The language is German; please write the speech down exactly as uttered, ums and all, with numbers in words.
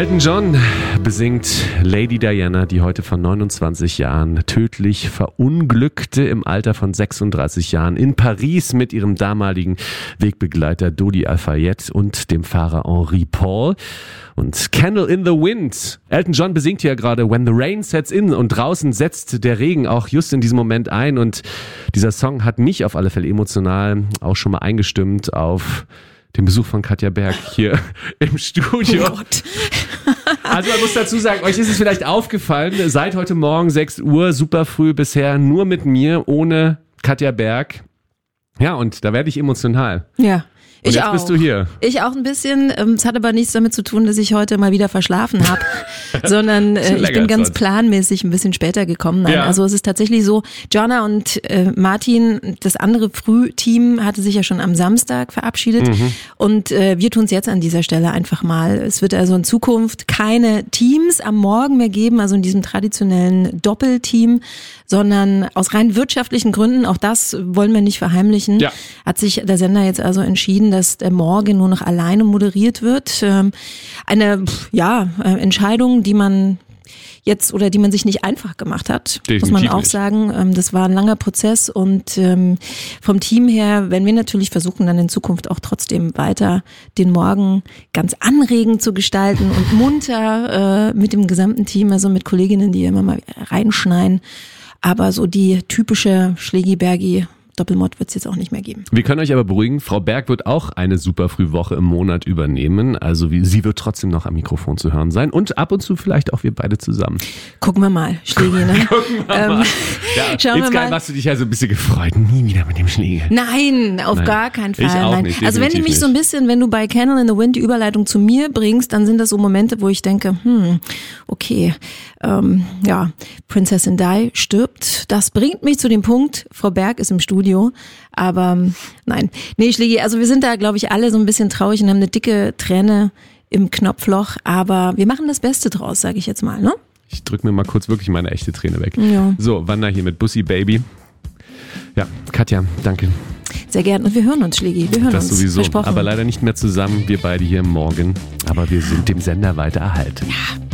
Elton John besingt Lady Diana, die heute vor neunundzwanzig Jahren tödlich verunglückte im Alter von sechsunddreißig Jahren in Paris mit ihrem damaligen Wegbegleiter Dodi Al-Fayed und dem Fahrer Henri Paul. Und Candle in the Wind. Elton John besingt ja gerade When the Rain Sets In und draußen setzt der Regen auch just in diesem Moment ein und dieser Song hat mich auf alle Fälle emotional auch schon mal eingestimmt auf den Besuch von Katja Berg hier im Studio. Oh Gott. Also man muss dazu sagen, euch ist es vielleicht aufgefallen, seit heute Morgen sechs Uhr, super früh bisher, nur mit mir, ohne Katja Berg. Ja, und da werde ich emotional. Ja. Und Ich jetzt auch. bist du hier. Ich auch ein bisschen. Es hat aber nichts damit zu tun, dass ich heute mal wieder verschlafen habe, sondern äh, ich bin ganz sonst. planmäßig ein bisschen später gekommen. Nein, Ja. Also es ist tatsächlich so, Jonna und äh, Martin, das andere Frühteam, hatte sich ja schon am Samstag verabschiedet Mhm. und äh, wir tun es jetzt an dieser Stelle einfach mal. Es wird also in Zukunft keine Teams am Morgen mehr geben, also in diesem traditionellen Doppelteam, sondern aus rein wirtschaftlichen Gründen, auch das wollen wir nicht verheimlichen, Ja. hat sich der Sender jetzt also entschieden, dass der Morgen nur noch alleine moderiert wird. Ähm, Eine pf, ja, äh, Entscheidung, die man jetzt oder die man sich nicht einfach gemacht hat, Definitiv muss man auch nicht. sagen. Ähm, Das war ein langer Prozess und ähm, vom Team her werden wir natürlich versuchen, dann in Zukunft auch trotzdem weiter den Morgen ganz anregend zu gestalten und munter äh, mit dem gesamten Team, also mit Kolleginnen, die immer mal reinschneien. Aber so die typische Schlägi-Bergi Doppelmord wird es jetzt auch nicht mehr geben. Wir können euch aber beruhigen, Frau Berg wird auch eine super Frühwoche im Monat übernehmen. Also wie, sie wird trotzdem noch am Mikrofon zu hören sein und ab und zu vielleicht auch wir beide zusammen. Gucken wir mal, Schlägi, ne? Gucken wir Ähm, mal. Ja, schauen wir insgeheim mal. hast du dich ja so ein bisschen gefreut. Nie wieder mit dem Schläger. Nein, auf Nein. gar keinen Fall. Ich auch Nein. nicht, Also wenn du definitiv mich so ein nicht. bisschen, wenn du bei Candle in the Wind die Überleitung zu mir bringst, dann sind das so Momente, wo ich denke, hm, okay, ähm, ja, Prinzessin Di stirbt. Das bringt mich zu dem Punkt, Frau Berg ist im Studio, aber ähm, nein. Nee, Schlägi, also wir sind da, glaube ich, alle so ein bisschen traurig und haben eine dicke Träne im Knopfloch, aber wir machen das Beste draus, sage ich jetzt mal, ne? Ich drück mir mal kurz wirklich meine echte Träne weg. Ja. So, Wanda hier mit Bussi Baby. Ja, Katja, danke. Sehr gern und wir hören uns, Schlägi, wir hören Das uns. sowieso. Versprochen. Aber leider nicht mehr zusammen, wir beide hier morgen. Aber wir sind dem Sender weiter erhalten.